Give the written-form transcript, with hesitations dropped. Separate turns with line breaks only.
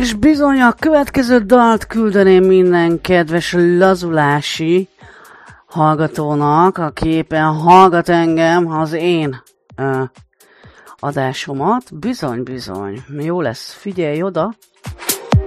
És bizony a következő dalt küldeném minden kedves lazulási hallgatónak, aki éppen hallgat engem az én adásomat. Bizony, jó lesz, figyelj oda!